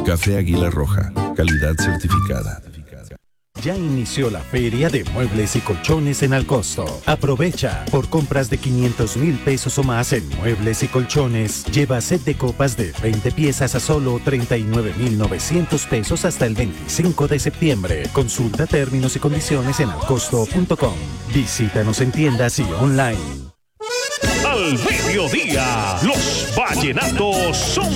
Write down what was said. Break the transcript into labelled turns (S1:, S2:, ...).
S1: Café Águila Roja, calidad certificada.
S2: Ya inició la Feria de Muebles y Colchones en Alcosto. Aprovecha. Por compras de 500,000 pesos o más en Muebles y Colchones, lleva set de copas de 20 piezas a solo 39,900 pesos hasta el 25 de septiembre. Consulta términos y condiciones en alcosto.com. Visítanos en tiendas y online.
S3: Al mediodía, los vallenatos son